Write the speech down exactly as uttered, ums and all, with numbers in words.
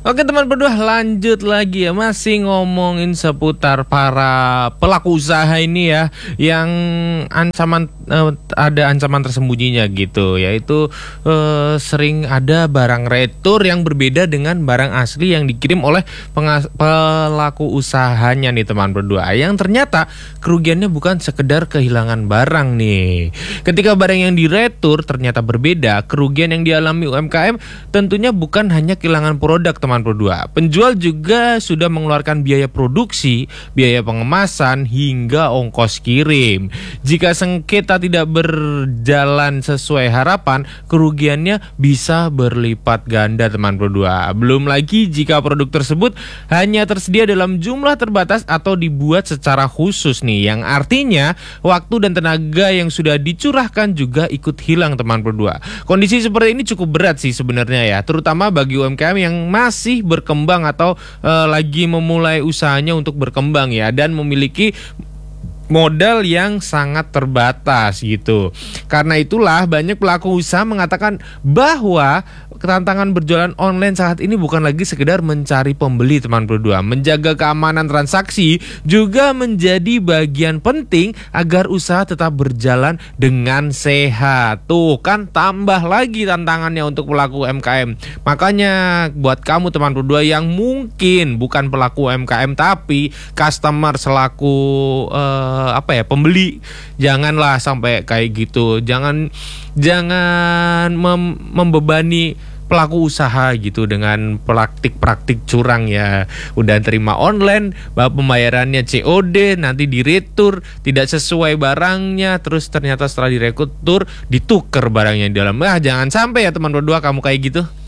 Oke teman berdua, lanjut lagi ya, masih ngomongin seputar para pelaku usaha ini ya, yang ancaman eh, ada ancaman tersembunyinya gitu, yaitu eh, sering ada barang retur yang berbeda dengan barang asli yang dikirim oleh pengas- pelaku usahanya nih teman berdua, yang ternyata kerugiannya bukan sekedar kehilangan barang nih. Ketika barang yang diretur ternyata berbeda, kerugian yang dialami U M K M tentunya bukan hanya kehilangan produk teman berdua. Penjual juga sudah mengeluarkan biaya produksi, biaya pengemasan, hingga ongkos kirim. Jika sengketa tidak berjalan sesuai harapan, kerugiannya bisa berlipat ganda teman berdua. Belum lagi jika produk tersebut hanya tersedia dalam jumlah terbatas atau dibuat secara khusus nih, yang artinya waktu dan tenaga yang sudah dicurahkan juga ikut hilang teman berdua. Kondisi seperti ini cukup berat sih sebenarnya ya, terutama bagi U M K M yang masih berkembang atau uh, lagi memulai usahanya untuk berkembang ya, dan memiliki modal yang sangat terbatas gitu. Karena itulah banyak pelaku usaha mengatakan bahwa tantangan berjualan online saat ini bukan lagi sekedar mencari pembeli teman berdua. Menjaga keamanan transaksi juga menjadi bagian penting agar usaha tetap berjalan dengan sehat. Tuh kan tambah lagi tantangannya untuk pelaku U M K M. Makanya buat kamu teman berdua yang mungkin bukan pelaku U M K M tapi customer selaku uh, apa ya pembeli, janganlah sampai kayak gitu. Jangan jangan mem- membebani pelaku usaha gitu dengan praktik-praktik curang ya. Udah terima online, pembayarannya C O D, nanti diretur tidak sesuai barangnya, terus ternyata setelah diretur ditukar barangnya di dalam. Ah, jangan sampai ya teman berdua kamu kayak gitu.